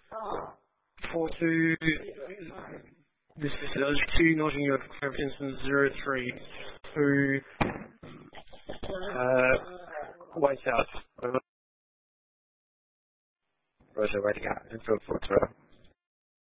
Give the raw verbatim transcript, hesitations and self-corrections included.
four two. This is those two Nottingham Vincent zero three two. Uh, way south. Roger, way to go. Infield Foxtrot.